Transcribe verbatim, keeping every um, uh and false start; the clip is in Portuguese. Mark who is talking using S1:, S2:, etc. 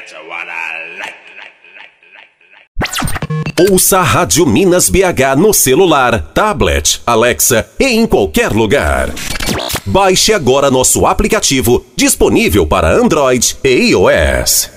S1: That's what I like, like, like, like.
S2: Ouça a Rádio Minas B H no celular, tablet, Alexa e em qualquer lugar. Baixe agora nosso aplicativo, disponível para Android e iOS.